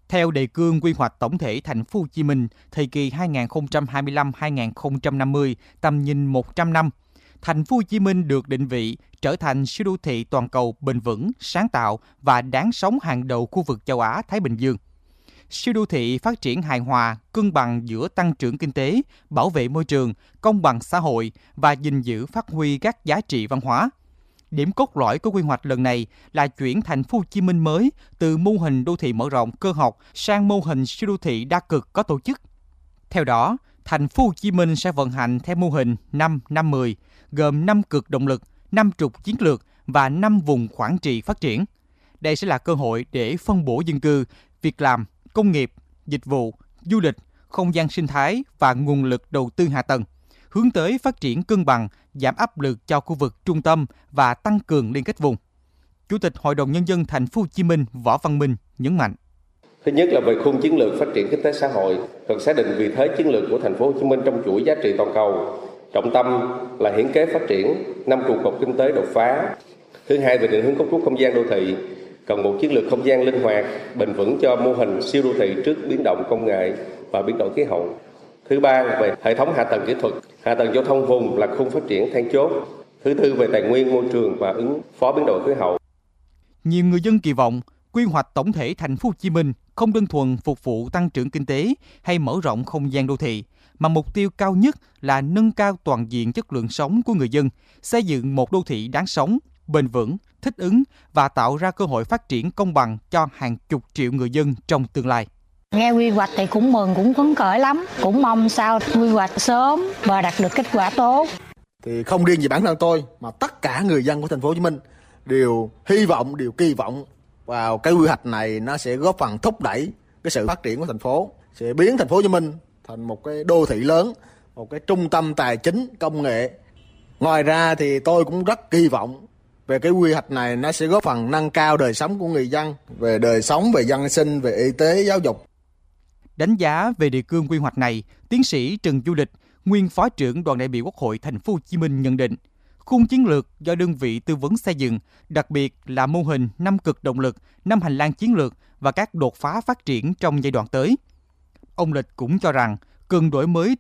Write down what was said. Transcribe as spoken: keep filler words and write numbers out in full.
Theo đề cương quy hoạch tổng thể thành phố Hồ Chí Minh thời kỳ hai nghìn không trăm hai mươi lăm đến hai nghìn không trăm năm mươi, tầm nhìn một trăm năm, thành phố Hồ Chí Minh được định vị trở thành siêu đô thị toàn cầu bền vững, sáng tạo và đáng sống hàng đầu khu vực châu Á Thái Bình Dương. Siêu đô thị phát triển hài hòa, cân bằng giữa tăng trưởng kinh tế, bảo vệ môi trường, công bằng xã hội và gìn giữ phát huy các giá trị văn hóa. Điểm cốt lõi của quy hoạch lần này là chuyển thành phố Hồ Chí Minh mới từ mô hình đô thị mở rộng cơ học sang mô hình siêu đô thị đa cực có tổ chức. Theo đó, thành phố Hồ Chí Minh sẽ vận hành theo mô hình năm năm mười, gồm năm cực động lực, năm trục chiến lược và năm vùng quản trị phát triển. Đây sẽ là cơ hội để phân bổ dân cư, việc làm, công nghiệp, dịch vụ, du lịch, không gian sinh thái và nguồn lực đầu tư hạ tầng, hướng tới phát triển cân bằng, giảm áp lực cho khu vực trung tâm và tăng cường liên kết vùng. Chủ tịch Hội đồng Nhân dân thành phố Hồ Chí Minh Võ Văn Minh nhấn mạnh. Thứ nhất là về khung chiến lược phát triển kinh tế xã hội, cần xác định vị thế chiến lược của thành phố Hồ Chí Minh trong chuỗi giá trị toàn cầu. Trọng tâm là hiến kế phát triển năm trụ cột kinh tế đột phá. Thứ hai, về định hướng cấu trúc không gian đô thị, cần một chiến lược không gian linh hoạt, bền vững cho mô hình siêu đô thị trước biến động công nghệ và biến đổi khí hậu. Thứ ba là về hệ thống hạ tầng kỹ thuật, hạ tầng giao thông vùng là khung phát triển then chốt. Thứ tư, về tài nguyên môi trường và ứng phó biến đổi khí hậu. Nhiều người dân kỳ vọng quy hoạch tổng thể thành phố Hồ Chí Minh không đơn thuần phục vụ tăng trưởng kinh tế hay mở rộng không gian đô thị, mà mục tiêu cao nhất là nâng cao toàn diện chất lượng sống của người dân, xây dựng một đô thị đáng sống, bền vững, thích ứng và tạo ra cơ hội phát triển công bằng cho hàng chục triệu người dân trong tương lai. Nghe quy hoạch thì cũng mừng, cũng phấn khởi lắm, cũng mong sao quy hoạch sớm và đạt được kết quả tốt. Thì không riêng gì bản thân tôi mà tất cả người dân của thành phố Hồ Chí Minh đều hy vọng, đều kỳ vọng vào cái quy hoạch này, nó sẽ góp phần thúc đẩy cái sự phát triển của thành phố, sẽ biến thành phố Hồ Chí Minh thành một cái đô thị lớn, một cái trung tâm tài chính, công nghệ. Ngoài ra thì tôi cũng rất kỳ vọng về cái quy hoạch này, nó sẽ góp phần nâng cao đời sống của người dân, về đời sống, về dân sinh, về y tế, giáo dục. Đánh giá về đề cương quy hoạch này, tiến sĩ Trần Du Lịch, nguyên Phó trưởng Đoàn đại biểu Quốc hội thành phố Hồ Chí Minh nhận định, khung chiến lược do đơn vị tư vấn xây dựng, đặc biệt là mô hình năm cực động lực, năm hành lang chiến lược và các đột phá phát triển trong giai đoạn tới. Ông Lịch cũng cho rằng cần đổi mới